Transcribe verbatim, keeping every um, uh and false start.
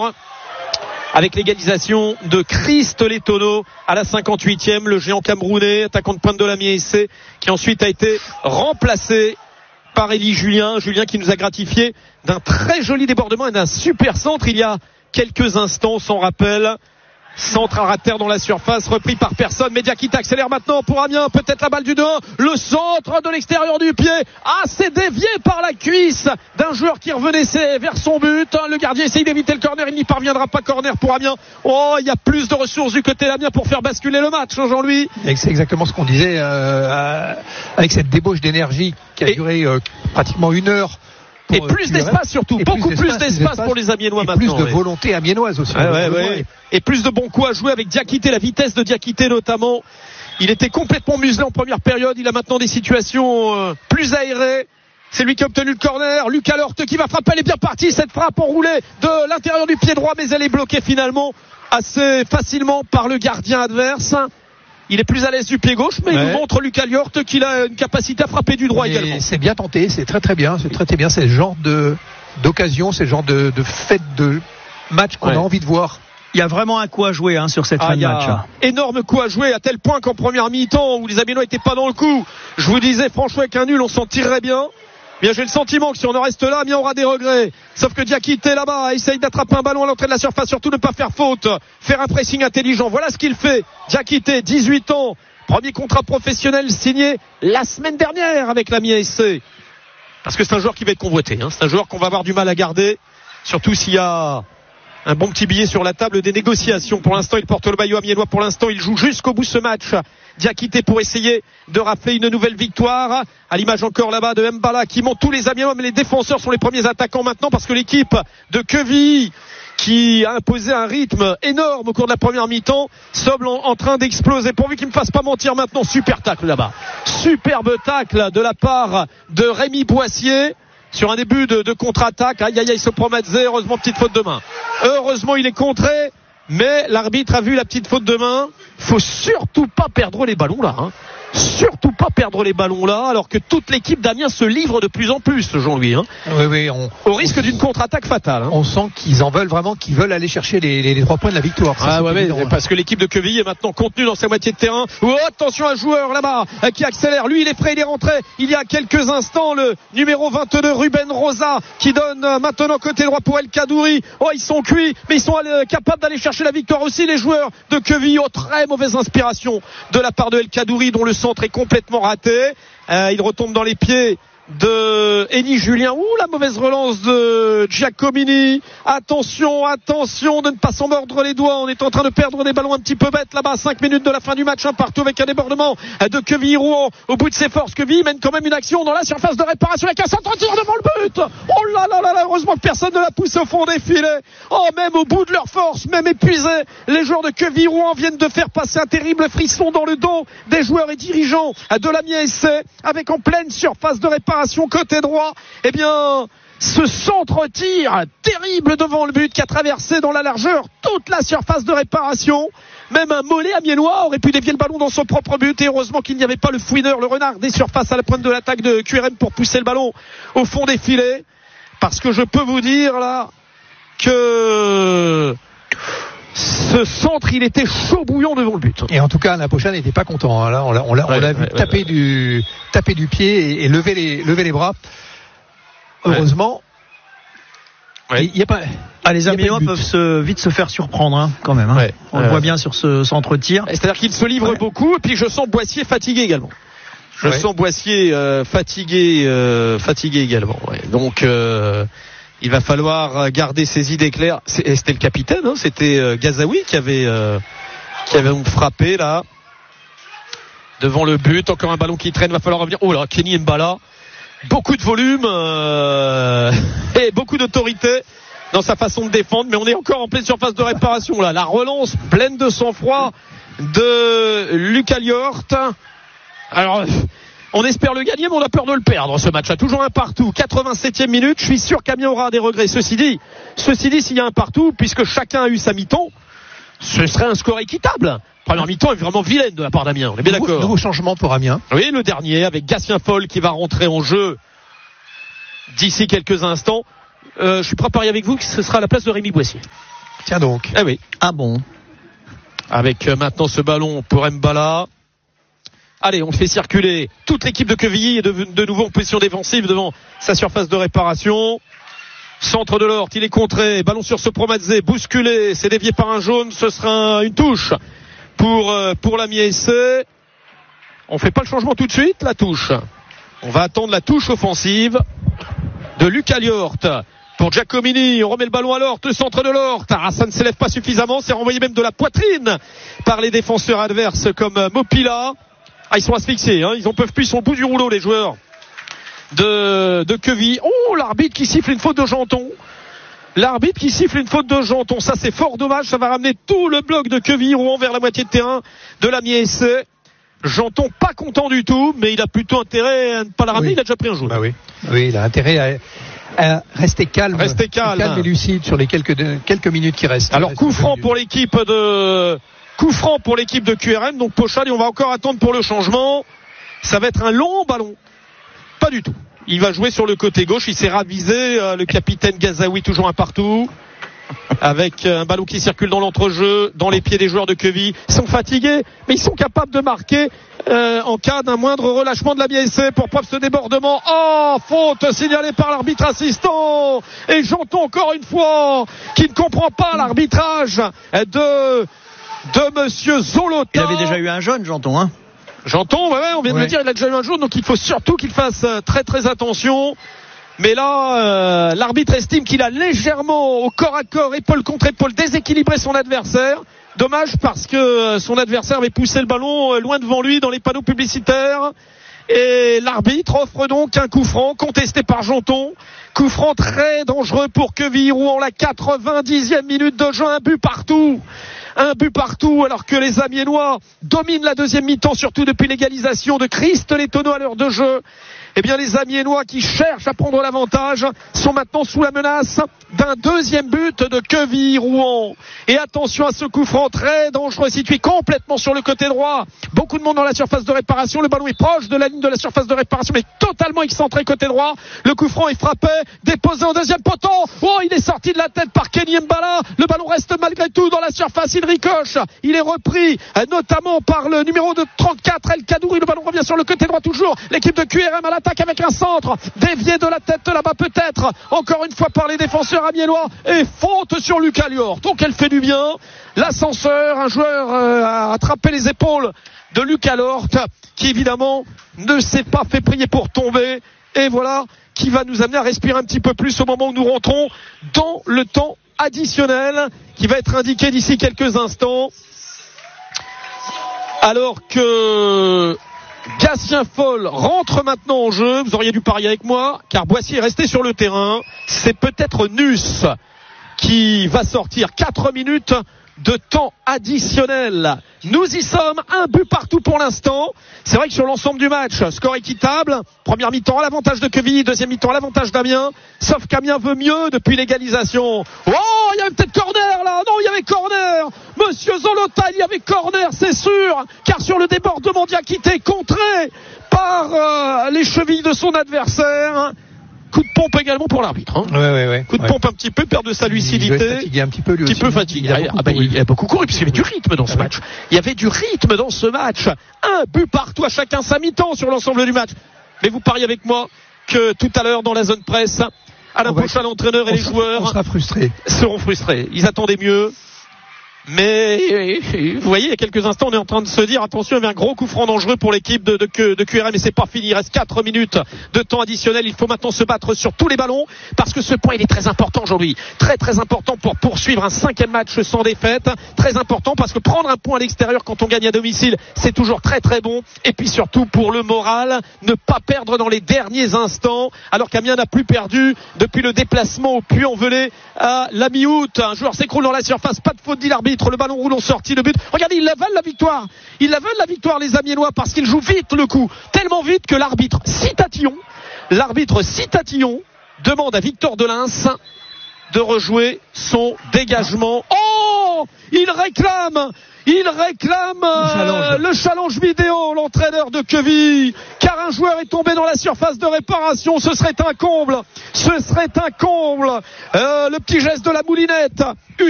retour. Avec l'égalisation de Christ Letono à la cinquante-huitième, le géant camerounais, attaquant de pointe de l'Amiens S C, qui ensuite a été remplacé par Élie Julien. Julien qui nous a gratifié d'un très joli débordement et d'un super centre il y a quelques instants, sans rappel. Centre à terre dans la surface, repris par personne. Mediakite accélère maintenant pour Amiens, peut-être la balle du deux un. Le centre de l'extérieur du pied. Ah, c'est dévié par la cuisse d'un joueur qui revenait vers son but. Le gardien essaye d'éviter le corner, il n'y parviendra pas. Corner pour Amiens. Oh, il y a plus de ressources du côté d'Amiens pour faire basculer le match, Jean-Louis. Et c'est exactement ce qu'on disait euh, avec cette débauche d'énergie qui a et duré euh, pratiquement une heure. Et plus d'espace surtout, et beaucoup plus d'espace, plus d'espace pour les Amiénois maintenant. Plus de ouais. volonté amiénoise aussi. Ouais, ouais, ouais. Et plus de bons coups à jouer avec Diakité, la vitesse de Diakité notamment. Il était complètement muselé en première période, il a maintenant des situations euh, plus aérées. C'est lui qui a obtenu le corner, Lucas Lorte qui va frapper, elle est bien partie, cette frappe enroulée de l'intérieur du pied droit, mais elle est bloquée finalement assez facilement par le gardien adverse. Il est plus à l'aise du pied gauche, mais ouais. il nous montre Lucas Liorte qu'il a une capacité à frapper du droit mais également. C'est bien tenté, c'est très très bien, c'est très très bien. C'est le genre de d'occasion, c'est le genre de, de fête de match qu'on ouais. a envie de voir. Il y a vraiment un coup à jouer hein, sur cette ah, fin de match. Énorme coup à jouer, à tel point qu'en première mi-temps où les Amiénois n'étaient pas dans le coup, je vous disais franchement avec un nul on s'en tirerait bien. Bien, j'ai le sentiment que si on en reste là, bien on aura des regrets. Sauf que Diakité là-bas essaye d'attraper un ballon à l'entrée de la surface, surtout ne pas faire faute, faire un pressing intelligent. Voilà ce qu'il fait. Diakité, dix-huit ans, premier contrat professionnel signé la semaine dernière avec l'Amiens S C. Parce que c'est un joueur qui va être convoité. Hein. C'est un joueur qu'on va avoir du mal à garder, surtout s'il y a un bon petit billet sur la table des négociations. Pour l'instant, il porte le maillot amiénois. Pour l'instant, il joue jusqu'au bout ce match. Diakité pour essayer de rafler une nouvelle victoire. À l'image encore là-bas de Mbala qui monte tous les Amiénois, mais les défenseurs sont les premiers attaquants maintenant parce que l'équipe de Quevilly, qui a imposé un rythme énorme au cours de la première mi-temps, semble en, en train d'exploser. Pourvu qu'il ne me fasse pas mentir maintenant. Super tacle là-bas. Superbe tacle de la part de Rémi Boissier. Sur un début de, de contre-attaque, aïe aïe aïe, Sopromadze, heureusement petite faute de main. Heureusement il est contré, mais l'arbitre a vu la petite faute de main. Faut surtout pas perdre les ballons là, hein. Surtout pas perdre les ballons là, alors que toute l'équipe d'Amiens se livre de plus en plus, Jean-Louis. Hein. Oui, oui, on, au risque on, d'une contre-attaque fatale. Hein. On sent qu'ils en veulent vraiment, qu'ils veulent aller chercher les, les, les trois points de la victoire. Ça, ah ouais, évident, ouais, parce que l'équipe de Quevilly est maintenant contenue dans sa moitié de terrain. Oh, attention, un joueur là-bas qui accélère. Lui, il est prêt, il est rentré. Il y a quelques instants, le numéro vingt-deux, Ruben Rosa, qui donne maintenant côté droit pour El Kadouri. Oh, ils sont cuits, mais ils sont capables d'aller chercher la victoire aussi, les joueurs de Quevilly. Oh, très mauvaise inspiration de la part de El Kadouri, dont le centre est complètement raté. Euh, il retombe dans les pieds de Élie Julien. Ouh, la mauvaise relance de Giacomini. Attention, attention de ne pas s'en mordre les doigts. On est en train de perdre des ballons un petit peu bêtes là-bas. cinq minutes de la fin du match, un partout avec un débordement de Quevilly-Rouen au bout de ses forces. Quevilly mène quand même une action dans la surface de réparation avec un centre-tir devant le but. Oh là là là là, heureusement que personne ne l'a poussé au fond des filets. Oh, même au bout de leur force, même épuisés, les joueurs de Quevilly-Rouen viennent de faire passer un terrible frisson dans le dos des joueurs et dirigeants de l'Amiens S C, avec en pleine surface de réparation côté droit, eh bien ce centre-tir terrible devant le but qui a traversé dans la largeur toute la surface de réparation. Même un mollet amiénois aurait pu dévier le ballon dans son propre but, et heureusement qu'il n'y avait pas le fouineur, le renard des surfaces à la pointe de l'attaque de Q R M pour pousser le ballon au fond des filets, parce que je peux vous dire là que ce centre, il était chaud bouillant devant le but. Et en tout cas, la prochaine n'était pas content. Là, on l'a, on l'a, ouais, on l'a ouais, vu ouais, taper ouais. du, taper du pied et, et lever les, lever les bras. Heureusement. Ouais. Il y a pas. Ah, les Amiénois peuvent se, vite se faire surprendre, hein, quand même. Hein. Ouais. On ouais, le voit ouais. bien sur ce centre-tir. C'est-à-dire qu'il se livre ouais. beaucoup, et puis je sens Boissier fatigué également. Je ouais. sens Boissier euh, fatigué, euh, fatigué également. Ouais. Donc. Euh, Il va falloir garder ses idées claires. C'était le capitaine, hein, c'était euh, Gazaoui qui avait euh, qui avait frappé là devant le but. Encore un ballon qui traîne. Il va falloir revenir. Oh là, Kenny Mbala, beaucoup de volume euh, et beaucoup d'autorité dans sa façon de défendre. Mais on est encore en pleine surface de réparation là. La relance pleine de sang-froid de Lucas Liorte. Alors. On espère le gagner, mais on a peur de le perdre, ce match. A toujours un partout. quatre-vingt-septième minute. Je suis sûr qu'Amiens aura des regrets. Ceci dit, ceci dit, s'il y a un partout, puisque chacun a eu sa mi-temps, ce serait un score équitable. Première mi-temps est vraiment vilaine de la part d'Amiens. On est bien nouveau, d'accord. Nouveau changement pour Amiens. Oui, le dernier, avec Gatien Foll qui va rentrer en jeu d'ici quelques instants. Euh, je suis prêt à parier avec vous que ce sera à la place de Rémi Boissier. Tiens donc. Eh oui. Ah bon. Avec euh, maintenant ce ballon pour Mbala. Allez, on fait circuler toute l'équipe de Quevilly est de, de nouveau en position défensive devant sa surface de réparation. Centre de l'Orte, il est contré, ballon sur Sopromadze, bousculé, c'est dévié par un jaune, ce sera une touche pour euh, pour l'A M I S C. On fait pas le changement tout de suite, la touche. On va attendre la touche offensive de Lucas Liorte. Pour Giacomini, on remet le ballon à l'Orte, le centre de l'Orte. Ah, ça ne s'élève pas suffisamment, c'est renvoyé même de la poitrine par les défenseurs adverses comme Mopila. Ah, ils sont asphyxiés, hein, ils en peuvent plus, ils sont au bout du rouleau les joueurs de, de Quevilly. Oh, l'arbitre qui siffle une faute de Janton. L'arbitre qui siffle une faute de Janton. Ça, c'est fort dommage. Ça va ramener tout le bloc de Quevilly-Rouen vers la moitié de terrain de l'A M I S C. Janton pas content du tout, mais il a plutôt intérêt à ne pas la ramener. Oui. Il a déjà pris un jaune. Bah oui. Oui, il a intérêt à, à rester calme. Rester calme. calme et lucide sur les quelques, quelques minutes qui restent. Alors, coup franc pour l'équipe de, coup franc pour l'équipe de Q R M. Donc, Pochal, et on va encore attendre pour le changement. Ça va être un long ballon. Pas du tout. Il va jouer sur le côté gauche. Il s'est ravisé. Euh, le capitaine Gazaoui, toujours un partout. Avec un ballon qui circule dans l'entrejeu, dans les pieds des joueurs de Quevilly. Ils sont fatigués, mais ils sont capables de marquer euh, en cas d'un moindre relâchement de la M I S C pour preuve ce débordement. Oh, faute signalée par l'arbitre assistant. Et j'entends encore une fois qu'il ne comprend pas l'arbitrage de, de monsieur Zolotin. Il avait déjà eu un jaune, j'entends, hein. J'entends, ouais, ouais, on vient ouais. de me dire, il a déjà eu un jaune, donc il faut surtout qu'il fasse très très attention. Mais là, euh, l'arbitre estime qu'il a légèrement, au corps à corps, épaule contre épaule, déséquilibré son adversaire. Dommage parce que son adversaire avait poussé le ballon loin devant lui dans les panneaux publicitaires. Et l'arbitre offre donc un coup franc contesté par Janton. Coup franc très dangereux pour Quevilly-Rouen, la quatre-vingt-dixième minute de jeu, un but partout. Un but partout alors que les Amiénois dominent la deuxième mi-temps, surtout depuis l'égalisation de Christ Lettono à l'heure de jeu. Eh bien, les Amiénois qui cherchent à prendre l'avantage sont maintenant sous la menace d'un deuxième but de Quevilly-Rouen. Et attention à ce coup franc très dangereux, situé complètement sur le côté droit. Beaucoup de monde dans la surface de réparation. Le ballon est proche de la ligne de la surface de réparation, mais totalement excentré côté droit. Le coup franc est frappé, déposé en deuxième poteau. Oh, il est sorti de la tête par Kenny Mbala. Le ballon reste malgré tout dans la surface. Il ricoche. Il est repris, notamment par le numéro de trente-quatre, El Kadouri. Le ballon revient sur le côté droit toujours. L'équipe de Q R M à l'attaque avec un centre dévié de la tête là-bas peut-être encore une fois par les défenseurs amiénois et faute sur Lucas Liorte. Donc elle fait du bien. L'ascenseur, un joueur euh, a attrapé les épaules de Lucas Liorte qui évidemment ne s'est pas fait prier pour tomber et voilà qui va nous amener à respirer un petit peu plus au moment où nous rentrons dans le temps additionnel qui va être indiqué d'ici quelques instants alors que Gatien Foll rentre maintenant en jeu. Vous auriez dû parier avec moi car Boissy est resté sur le terrain. C'est peut-être Nus qui va sortir. Quatre minutes de temps additionnel. Nous y sommes, un but partout pour l'instant. C'est vrai que sur l'ensemble du match, score équitable. Première mi-temps à l'avantage de Quevilly, deuxième mi-temps à l'avantage d'Amiens. Sauf qu'Amiens veut mieux depuis l'égalisation. Oh, il y avait peut-être corner là. Non, il y avait corner. Monsieur Zolotin, il y avait corner, c'est sûr. Car sur le débordement Diakité, contré par euh, les chevilles de son adversaire. Coup de pompe également pour l'arbitre. Hein. Ouais, ouais, ouais. Coup de ouais. pompe un petit peu, perte de sa lucidité. Il, il fatigué un petit peu lui un petit aussi. peu fatigué. Il a, ah, bah, il a beaucoup couru puisqu'il y avait du rythme dans ce ah, match. Ouais. Il y avait du rythme dans ce match. Un but partout à chacun sa mi-temps sur l'ensemble du match. Mais vous pariez avec moi que tout à l'heure dans la zone presse, Alain Pochal, l'entraîneur et les joueurs on sera frustrés. seront frustrés. Ils attendaient mieux. Mais vous voyez, il y a quelques instants, on est en train de se dire attention, il y avait un gros coup franc dangereux pour l'équipe de, de, de Q R M et c'est pas fini. Il reste quatre minutes de temps additionnel. Il faut maintenant se battre sur tous les ballons parce que ce point il est très important aujourd'hui, très très important pour poursuivre un cinquième match sans défaite. Très important parce que prendre un point à l'extérieur quand on gagne à domicile, c'est toujours très très bon. Et puis surtout pour le moral, ne pas perdre dans les derniers instants. Alors qu'Amiens n'a plus perdu depuis le déplacement au Puy-en-Velay à la mi-août. Un joueur s'écroule dans la surface, pas de faute dit l'arbitre. Le ballon roule en sortie, le but. Regardez, ils la veulent la victoire. Ils la veulent la victoire, les Amiénois, parce qu'ils jouent vite le coup. Tellement vite que l'arbitre Citatillon, l'arbitre Citatillon demande à Victor Delins de rejouer son dégagement. Oh! Il réclame Il réclame euh, le challenge vidéo, l'entraîneur de Quevilly, car un joueur est tombé dans la surface de réparation. Ce serait un comble. Ce serait un comble. Euh, le petit geste de la moulinette.